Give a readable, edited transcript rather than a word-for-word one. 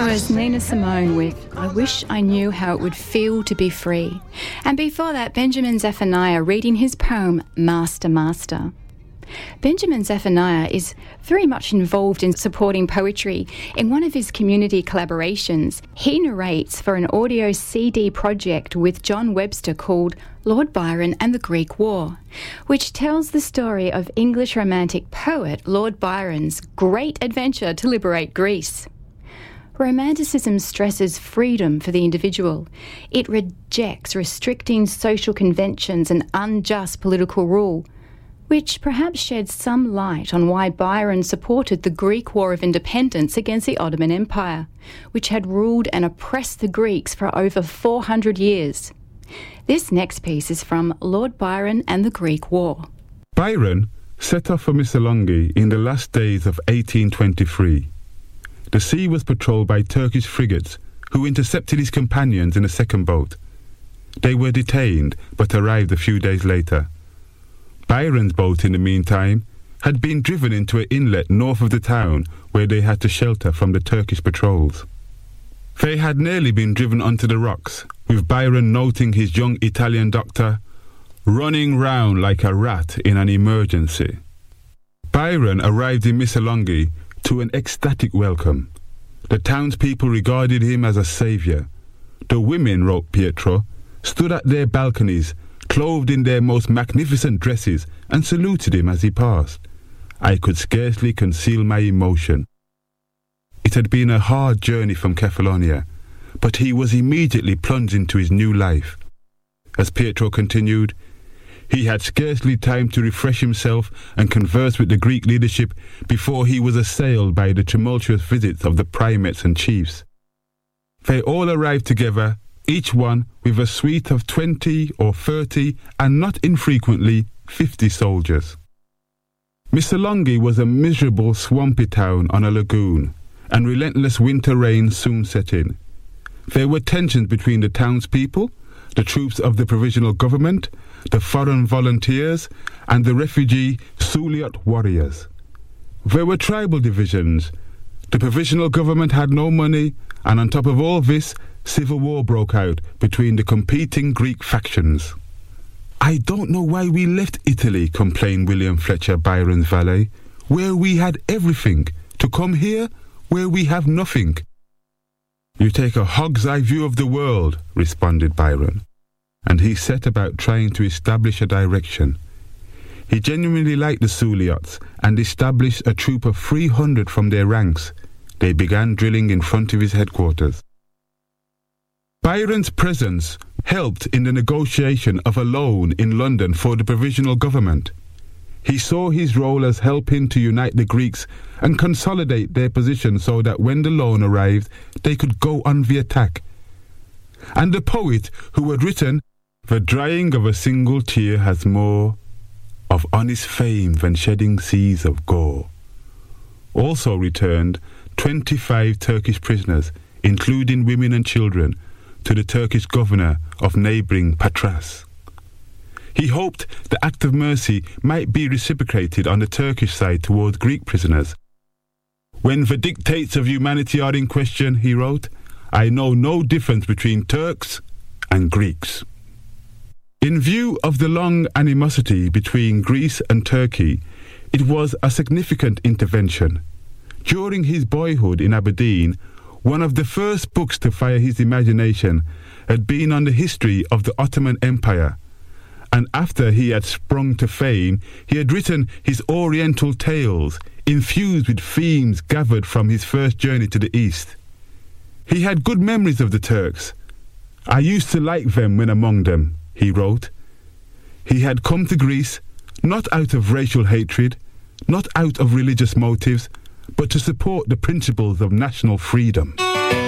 was Nina Simone with I Wish I Knew How It Would Feel to Be Free. And before that, Benjamin Zephaniah reading his poem, Master, Master. Benjamin Zephaniah is very much involved in supporting poetry. In one of his community collaborations, he narrates for an audio CD project with John Webster called Lord Byron and the Greek War, which tells the story of English romantic poet Lord Byron's great adventure to liberate Greece. Romanticism stresses freedom for the individual. It rejects restricting social conventions and unjust political rule, which perhaps sheds some light on why Byron supported the Greek War of Independence against the Ottoman Empire, which had ruled and oppressed the Greeks for over 400 years. This next piece is from Lord Byron and the Greek War. Byron set off for Missolonghi in the last days of 1823. The sea was patrolled by Turkish frigates, who intercepted his companions in a second boat. They were detained, but arrived a few days later. Byron's boat, in the meantime, had been driven into an inlet north of the town where they had to shelter from the Turkish patrols. They had nearly been driven onto the rocks, with Byron noting his young Italian doctor running round like a rat in an emergency. Byron arrived in Missolonghi to an ecstatic welcome. The townspeople regarded him as a saviour. The women, wrote Pietro, stood at their balconies, clothed in their most magnificent dresses, and saluted him as he passed. I could scarcely conceal my emotion. It had been a hard journey from Kefalonia, but he was immediately plunged into his new life. As Pietro continued, he had scarcely time to refresh himself and converse with the Greek leadership before he was assailed by the tumultuous visits of the primates and chiefs. They all arrived together, each one with a suite of 20 or 30, and not infrequently 50 soldiers. Missolonghi was a miserable, swampy town on a lagoon, and relentless winter rain soon set in. There were tensions between the townspeople, the troops of the provisional government, the foreign volunteers, and the refugee Suliot warriors. There were tribal divisions. The provisional government had no money, and on top of all this, civil war broke out between the competing Greek factions. I don't know why we left Italy, complained William Fletcher, Byron's valet, where we had everything, to come here where we have nothing. You take a hog's eye view of the world, responded Byron, and he set about trying to establish a direction. He genuinely liked the Suliots and established a troop of 300 from their ranks. They began drilling in front of his headquarters. Byron's presence helped in the negotiation of a loan in London for the provisional government. He saw his role as helping to unite the Greeks and consolidate their position so that when the loan arrived, they could go on the attack. And the poet who had written, "The drying of a single tear has more of honest fame than shedding seas of gore," also returned 25 Turkish prisoners, including women and children, to the Turkish governor of neighbouring Patras. He hoped the act of mercy might be reciprocated on the Turkish side towards Greek prisoners. "When the dictates of humanity are in question," he wrote, "I know no difference between Turks and Greeks." In view of the long animosity between Greece and Turkey, it was a significant intervention. During his boyhood in Aberdeen, one of the first books to fire his imagination had been on the history of the Ottoman Empire, and after he had sprung to fame, he had written his Oriental Tales, infused with themes gathered from his first journey to the East. He had good memories of the Turks. "I used to like them when among them," he wrote. He had come to Greece not out of racial hatred, not out of religious motives, but to support the principles of national freedom.